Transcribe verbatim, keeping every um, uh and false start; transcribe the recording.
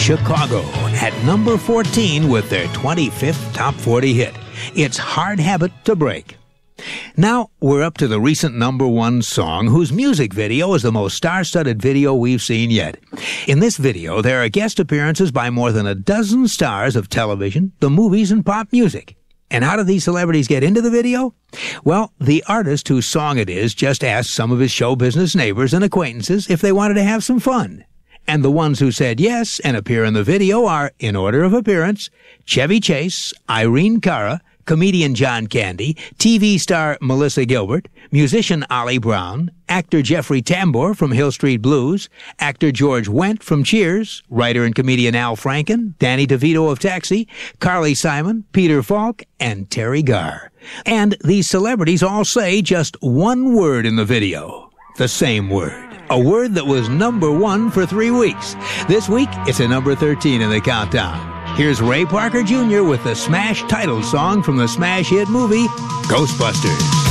Chicago at number fourteen with their twenty-fifth top forty hit. It's Hard Habit to Break. Now, we're up to the recent number one song, whose music video is the most star-studded video we've seen yet. In this video, there are guest appearances by more than a dozen stars of television, the movies, and pop music. And how do these celebrities get into the video? Well, the artist whose song it is just asked some of his show business neighbors and acquaintances if they wanted to have some fun. And the ones who said yes and appear in the video are, in order of appearance, Chevy Chase, Irene Cara, comedian John Candy, T V star Melissa Gilbert, musician Ollie Brown, actor Jeffrey Tambor from Hill Street Blues, actor George Wendt from Cheers, writer and comedian Al Franken, Danny DeVito of Taxi, Carly Simon, Peter Falk, and Terry Garr. And these celebrities all say just one word in the video. The same word. A word that was number one for three weeks. This week, it's a number thirteen in the countdown. Here's Ray Parker Junior with the smash title song from the smash hit movie, Ghostbusters.